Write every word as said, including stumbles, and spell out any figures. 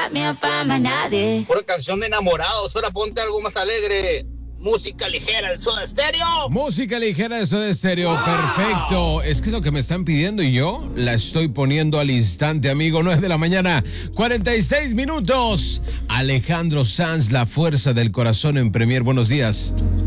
mía pa' más nadie. Por canción de enamorados, ahora ponte algo más alegre. Música ligera del Soda Stereo. Música ligera del Soda Stereo, wow. Perfecto. Es que es lo que me están pidiendo y yo la estoy poniendo al instante, amigo. nueve de la mañana, cuarenta y seis minutos. Alejandro Sanz, La Fuerza del Corazón en Premier. Buenos días.